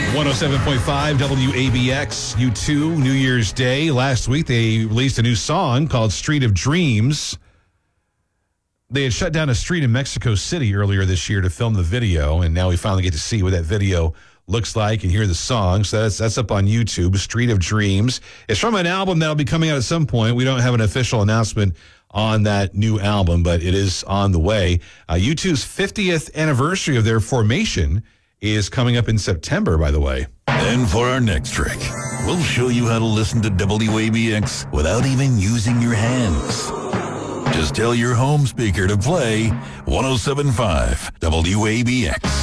107.5 WABX, U2, New Year's Day. Last week, they released a new song called Street of Dreams. They had shut down a street in Mexico City earlier this year to film the video, and now we finally get to see what that video looks like and hear the song. So that's up on YouTube, Street of Dreams. It's from an album that'll be coming out at some point. We don't have an official announcement on that new album, but it is on the way. U2's 50th anniversary of their formation is coming up in September, by the way. And for our next trick, we'll show you how to listen to WABX without even using your hands. Just tell your home speaker to play 107.5 WABX.